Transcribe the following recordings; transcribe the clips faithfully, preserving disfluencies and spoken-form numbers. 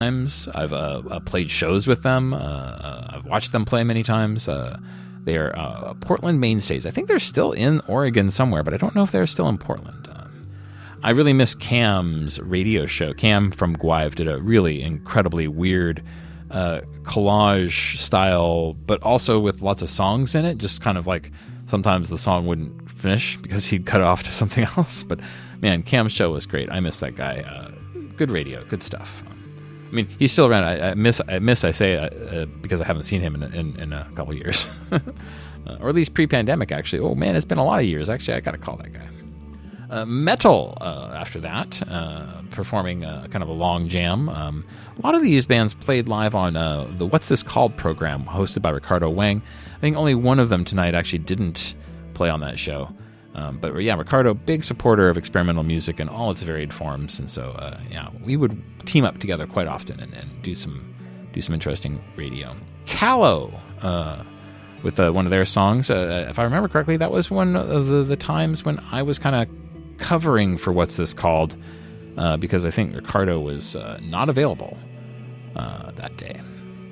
times. I've uh, uh, played shows with them. Uh, uh, I've watched them play many times. Uh, they are uh, Portland mainstays. I think they're still in Oregon somewhere, but I don't know if they're still in Portland. Um, I really miss Cam's radio show. Cam from Gwive did a really incredibly weird uh, collage style, but also with lots of songs in it. Just kind of like sometimes the song wouldn't finish because he'd cut off to something else. But man, Cam's show was great. I miss that guy. Uh, good radio, good stuff. I mean, he's still around. I, I miss, I miss. I say uh, uh, because I haven't seen him in in, in a couple of years, uh, or at least pre-pandemic. Actually, oh man, it's been a lot of years. Actually, I got to call that guy. Uh, Metal. Uh, after that, uh, performing uh, kind of a long jam. Um, a lot of these bands played live on uh, the What's This Called program, hosted by Ricardo Wang. I think only one of them tonight actually didn't play on that show. Um, but yeah, Ricardo, big supporter of experimental music in all its varied forms, and so uh, yeah, we would team up together quite often and, and do some do some interesting radio. Callow, uh, with uh, one of their songs, uh, if I remember correctly, that was one of the, the times when I was kind of covering for What's This Called, uh, because I think Ricardo was uh, not available uh, that day.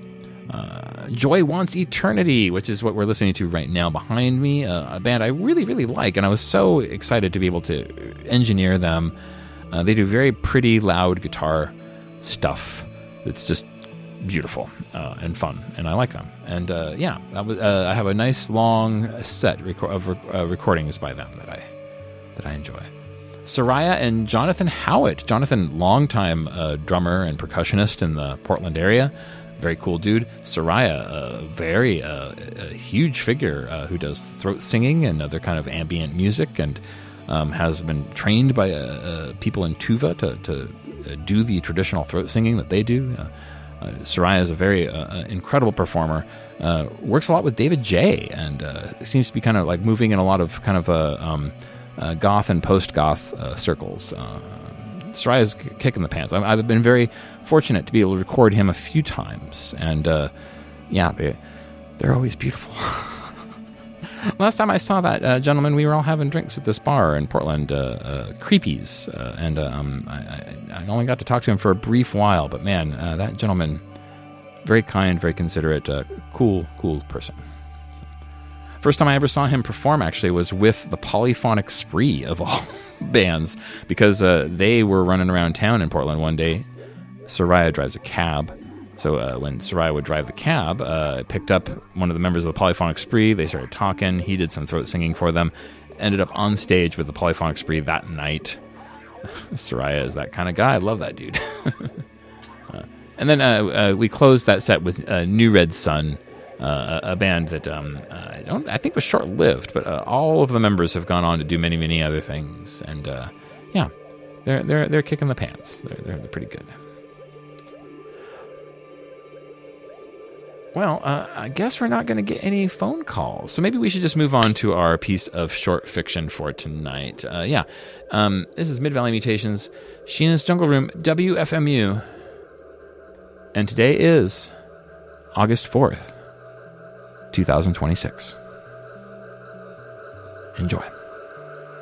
Uh, Joy Wants Eternity, which is what we're listening to right now behind me, uh, a band I really, really like, and I was so excited to be able to engineer them. Uh, they do very pretty, loud guitar stuff. It's just beautiful uh, and fun, and I like them. And uh, yeah, that was, uh, I have a nice long set reco- of rec- uh, recordings by them that I that I enjoy. Soraya and Jonathan Howitt. Jonathan, longtime uh, drummer and percussionist in the Portland area. Very cool dude. Soraya, a very uh, a huge figure uh, who does throat singing and other kind of ambient music, and um, has been trained by uh, uh, people in Tuva to, to uh, do the traditional throat singing that they do. Uh, uh, Soraya is a very uh, incredible performer. Uh, works a lot with David J, and uh, seems to be kind of like moving in a lot of kind of uh, um, uh, goth and post-goth uh, circles. Uh, Soraya's kicking the pants. I've been very fortunate to be able to record him a few times, and uh, yeah, they, they're always beautiful. Last time I saw that uh, gentleman, we were all having drinks at this bar in Portland, uh, uh, Creepies, uh, and uh, um, I, I only got to talk to him for a brief while, but man, uh, that gentleman, very kind, very considerate, uh, cool, cool person. First time I ever saw him perform, actually, was with the Polyphonic Spree, of all bands, because uh, they were running around town in Portland one day. Soraya drives a cab, so uh, when Soraya would drive the cab, uh, I picked up one of the members of the Polyphonic Spree. They started talking. He did some throat singing for them. Ended up on stage with the Polyphonic Spree that night. Soraya is that kind of guy. I love that dude. uh, and then uh, uh, we closed that set with uh, New Red Sun. Uh, a band that um, uh, I don't, I think was short-lived, but uh, all of the members have gone on to do many, many other things, and uh, yeah, they're they're they're kicking the pants. They're they're, they're pretty good. Well, uh, I guess we're not going to get any phone calls, so maybe we should just move on to our piece of short fiction for tonight. Uh, yeah, um, this is Mid-Valley Mutations, Sheena's Jungle Room, W F M U, and today is August fourth. twenty twenty-six. Enjoy.